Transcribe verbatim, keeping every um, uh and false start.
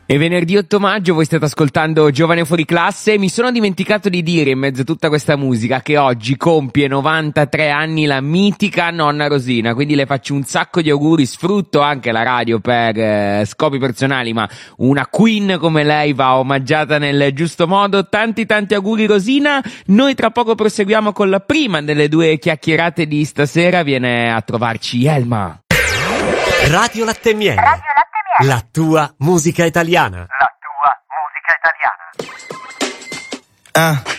E venerdì otto maggio voi state ascoltando Giovane Fuori Classe. Mi sono dimenticato di dire in mezzo a tutta questa musica che oggi compie novantatré anni la mitica nonna Rosina, quindi le faccio un sacco di auguri, sfrutto anche la radio per eh, scopi personali, ma una queen come lei va omaggiata nel giusto modo. Tanti tanti auguri Rosina. Noi tra poco proseguiamo con la prima delle due chiacchierate di stasera, viene a trovarci Elma. Radio Latte e Miele. Radio Latte e Miele. La tua musica italiana. La tua musica italiana. Ah.